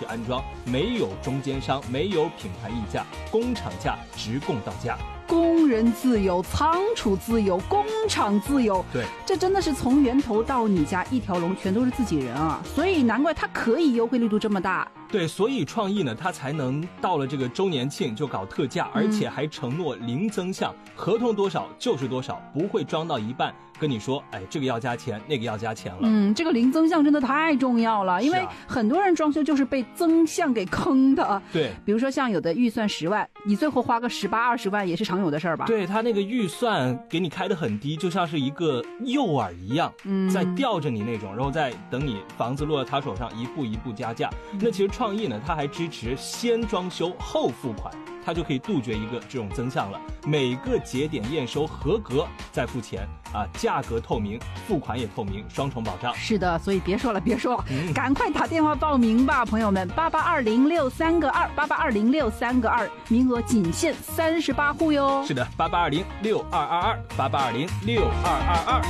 去安装，没有中间商，没有品牌溢价，工厂价直供到家。 工人自由，仓储自由，工厂自由， 对， 这真的是从源头到你家一条龙，全都是自己人啊！所以难怪它可以优惠力度这么大。 对，所以创意呢，它才能到了这个周年庆就搞特价，而且还承诺零增项，合同多少就是多少，不会装到一半跟你说，哎，这个要加钱，那个要加钱了。 这个零增项真的太重要了，因为很多人装修就是被增项给坑的。 对， 比如说像有的预算10万，你最后花个18、20万也是常有的事儿吧？ 对，他那个预算给你开得很低，就像是一个诱饵一样，在吊着你那种，然后再等你房子落到他手上，一步一步加价。那其实创意呢，它还支持先装修后付款，它就可以杜绝一个这种增项了。每个节点验收合格再付钱啊，价格透明，付款也透明，双重保障。 是的，所以别说了，赶快打电话报名吧，朋友们，88206322，88206322，名额仅限38户哟。 是的，88206222，88206222。